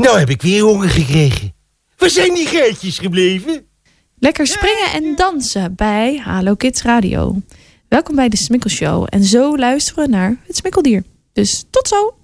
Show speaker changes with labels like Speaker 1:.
Speaker 1: Nou heb ik weer honger gekregen. Waar zijn die geitjes gebleven?
Speaker 2: Lekker springen en dansen bij Hallo Kids Radio. Welkom bij de Smikkelshow. En zo luisteren we naar het smikkeldier. Dus tot zo!